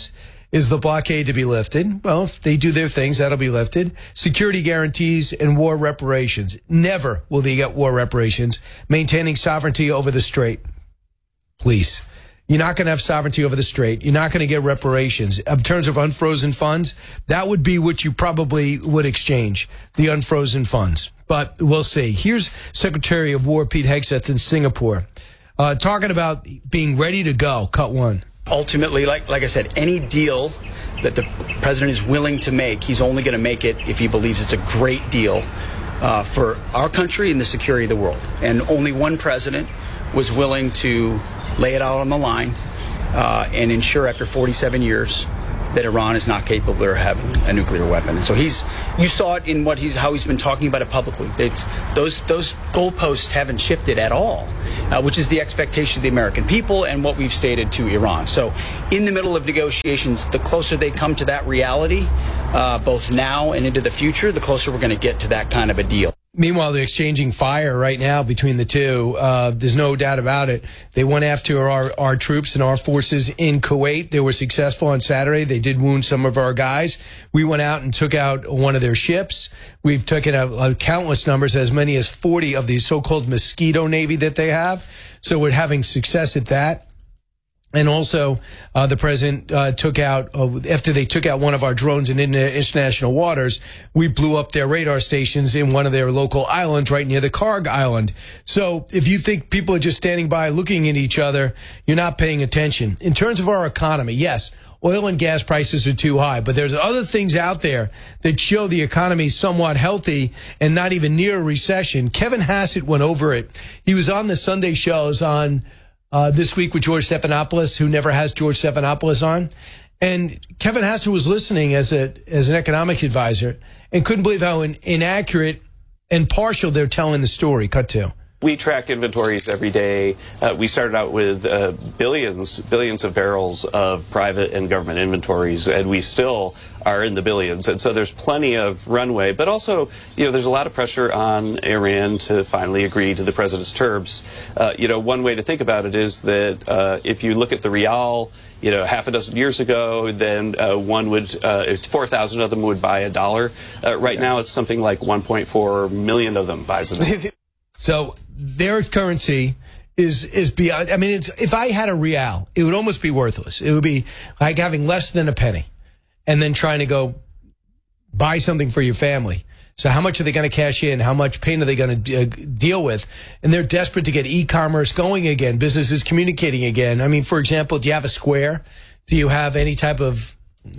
Is the blockade to be lifted? Well, if they do their things, that'll be lifted. Security guarantees and war reparations. Never will they get war reparations. Maintaining sovereignty over the strait. Please. You're not going to have sovereignty over the strait. You're not going to get reparations. In terms of unfrozen funds, that would be what you probably would exchange, the unfrozen funds. But we'll see. Here's Secretary of War Pete Hegseth in Singapore talking about being ready to go. Cut one. Ultimately, like I said, any deal that the president is willing to make, he's only going to make it if he believes it's a great deal for our country and the security of the world. And only one president was willing to lay it out on the line and ensure after 47 years that Iran is not capable of having a nuclear weapon. And so you saw it in how he's been talking about it publicly. Those goalposts haven't shifted at all, which is the expectation of the American people and what we've stated to Iran. So in the middle of negotiations, the closer they come to that reality, both now and into the future, the closer we're going to get to that kind of a deal. Meanwhile, they're exchanging fire right now between the two. There's no doubt about it. They went after our troops and our forces in Kuwait. They were successful on Saturday. They did wound some of our guys. We went out and took out one of their ships. We've taken out countless numbers, as many as 40 of these so-called Mosquito Navy that they have. So we're having success at that. And also, the president took out, after they took out one of our drones in international waters, we blew up their radar stations in one of their local islands right near the Karg Island. So if you think people are just standing by looking at each other, you're not paying attention. In terms of our economy, yes, oil and gas prices are too high, but there's other things out there that show the economy is somewhat healthy and not even near a recession. Kevin Hassett went over it. He was on the Sunday shows on this week with George Stephanopoulos, who never has George Stephanopoulos on. And Kevin Hassett was listening as an economics advisor and couldn't believe how inaccurate and partial they're telling the story. Cut to. We track inventories every day. We started out with billions of barrels of private and government inventories, and we still are in the billions. And so there's plenty of runway, but also, there's a lot of pressure on Iran to finally agree to the president's terms. One way to think about it is that if you look at the rial, half a dozen years ago, then 4,000 of them would buy $1. Right now, it's something like 1.4 million of them buys $1. So their currency is beyond. I mean, if I had a rial, it would almost be worthless. It would be like having less than a penny and then trying to go buy something for your family. So how much are they going to cash in? How much pain are they going to deal with? And they're desperate to get e-commerce going again, businesses communicating again. I mean, for example, do you have a Square? Do you have any type of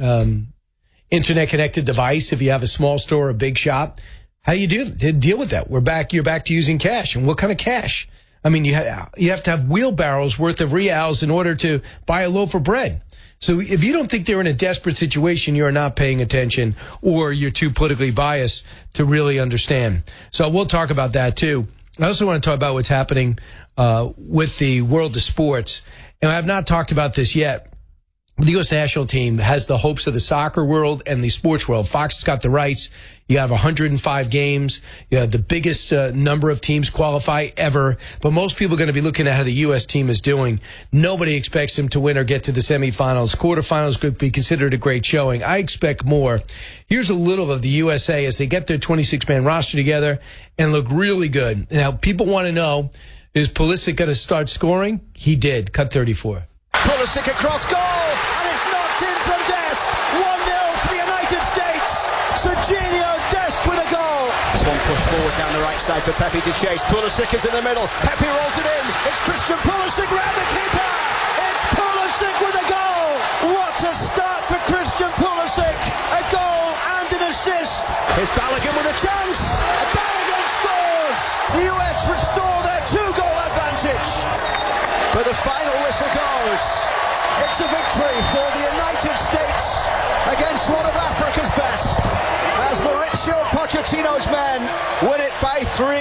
internet-connected device if you have a small store or a big shop? How do you deal with that? You're back to using cash. And what kind of cash? I mean, you have to have wheelbarrows worth of reals in order to buy a loaf of bread. So if you don't think they're in a desperate situation, you're not paying attention, or you're too politically biased to really understand. So we'll talk about that too. I also want to talk about what's happening with the world of sports. And I have not talked about this yet. The U.S. national team has the hopes of the soccer world and the sports world. Fox has got the rights. You have 105 games. You have the biggest number of teams qualify ever. But most people are going to be looking at how the U.S. team is doing. Nobody expects them to win or get to the semifinals. Quarterfinals could be considered a great showing. I expect more. Here's a little of the USA as they get their 26-man roster together and look really good. Now, people want to know, is Pulisic going to start scoring? He did. Cut 34. Pulisic across goal, and it's knocked in from Dest. 1-0 for the United States. Serginho Dest with a goal. This one pushed forward down the right side for Pepe to chase. Pulisic is in the middle. Pepe rolls it in. It's Christian Pulisic round the keeper. It's Pulisic with a goal. What a start for Christian Pulisic. A goal and an assist. Here's Balogun with a chance. Balogun scores. The US restore their 2-goal advantage. But the final whistle goes. It's a victory for the United States against one of Africa's best, as Mauricio Pochettino's men win it by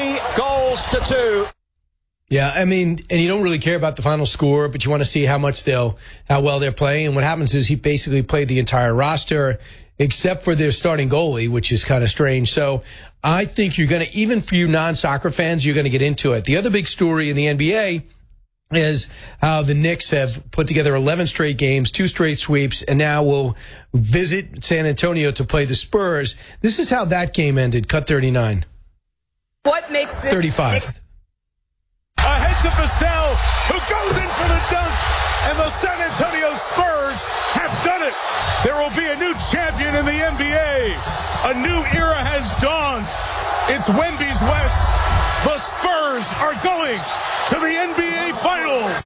3-2. Yeah, I mean, and you don't really care about the final score, but you want to see how well they're playing. And what happens is he basically played the entire roster except for their starting goalie, which is kind of strange. So I think you're going to, even for you non-soccer fans, you're going to get into it. The other big story in the NBA is how the Knicks have put together 11 straight games, 2 straight sweeps, and now will visit San Antonio to play the Spurs. This is how that game ended. Cut 39. What makes this 35. Ahead to Vassell, who goes in for the dunk, and the San Antonio Spurs have done it. There will be a new champion in the NBA. A new era has dawned. It's Wemby's West. The Spurs are going to the NBA Final.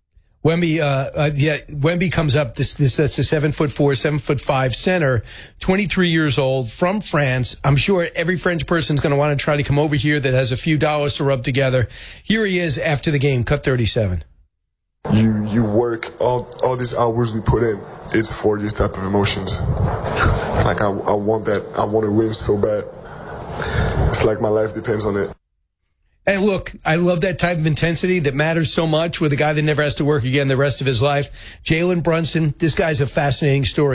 Wemby comes up. That's a 7'4", 7'5" center, 23 years old, from France. I'm sure every French person's going to want to try to come over here that has a few dollars to rub together. Here he is after the game. Cut 37. You work all these hours we put in. It's for this type of emotions. Like I want that. I want to win so bad. It's like my life depends on it. And look, I love that type of intensity that matters so much with a guy that never has to work again the rest of his life. Jalen Brunson, this guy's a fascinating story.